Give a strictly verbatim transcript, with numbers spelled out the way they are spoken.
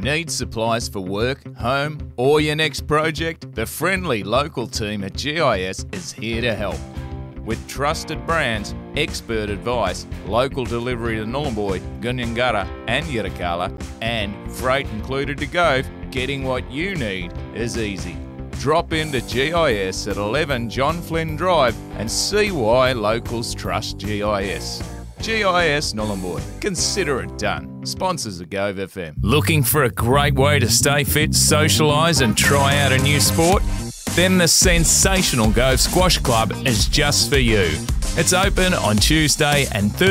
Need supplies for work, home, or your next project? The friendly local team at G I S is here to help. With trusted brands, expert advice, local delivery to Nhulunbuy, Gunyangara and Yirrkala, and freight included to go, getting what you need is easy. Drop into G I S at eleven John Flynn Drive and see why locals trust G I S. G I S Nhulunbuy. Consider it done. Sponsors of Gove F M. Looking for a great way to stay fit, socialise and try out a new sport? Then the sensational Gove Squash Club is just for you. It's open on Tuesday and Thursday